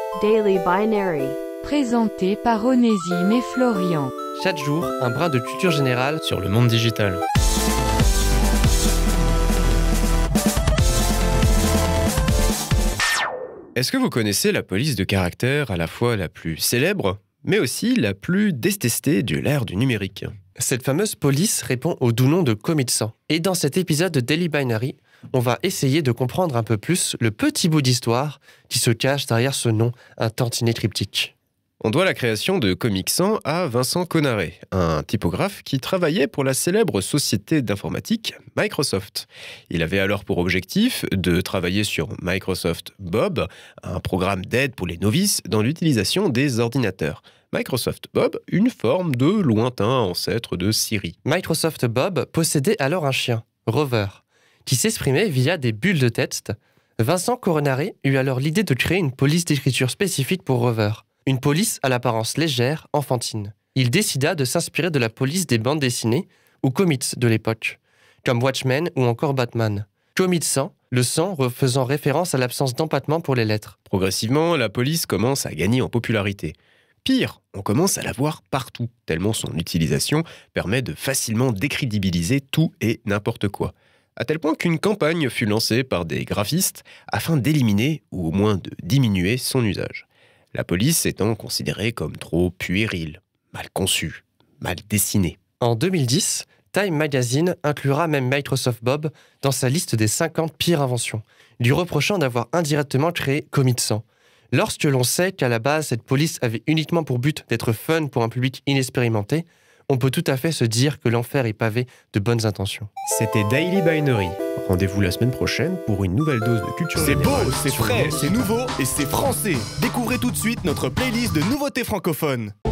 Daily Binary. Présenté par Onésime et Florian. Chaque jour, un brin de culture générale sur le monde digital. Est-ce que vous connaissez la police de caractère à la fois la plus célèbre, mais aussi la plus détestée de l'ère du numérique? Cette fameuse police répond au doux nom de Komitsan. Et dans cet épisode de Daily Binary, on va essayer de comprendre un peu plus le petit bout d'histoire qui se cache derrière ce nom, un tantinet triptyque. On doit la création de Komitsan à Vincent Konaré, un typographe qui travaillait pour la célèbre société d'informatique Microsoft. Il avait alors pour objectif de travailler sur Microsoft Bob, un programme d'aide pour les novices dans l'utilisation des ordinateurs. Microsoft Bob, une forme de lointain ancêtre de Siri. Microsoft Bob possédait alors un chien, Rover, qui s'exprimait via des bulles de texte. Vincent Konaré eut alors l'idée de créer une police d'écriture spécifique pour Rover. Une police à l'apparence légère, enfantine. Il décida de s'inspirer de la police des bandes dessinées ou comics de l'époque, comme Watchmen ou encore Batman. Komitsan, le sang faisant référence à l'absence d'empattement pour les lettres. Progressivement, la police commence à gagner en popularité. Pire, on commence à la voir partout, tellement son utilisation permet de facilement décrédibiliser tout et n'importe quoi. À tel point qu'une campagne fut lancée par des graphistes afin d'éliminer ou au moins de diminuer son usage. La police étant considérée comme trop puérile, mal conçue, mal dessinée. En 2010, Time Magazine inclura même Microsoft Bob dans sa liste des 50 pires inventions, lui reprochant d'avoir indirectement créé Komitsan. Lorsque l'on sait qu'à la base, cette police avait uniquement pour but d'être fun pour un public inexpérimenté, on peut tout à fait se dire que l'enfer est pavé de bonnes intentions. C'était Daily Binary. Rendez-vous la semaine prochaine pour une nouvelle dose de culture générale. C'est beau, c'est frais, c'est nouveau et c'est français. Découvrez tout de suite notre playlist de nouveautés francophones.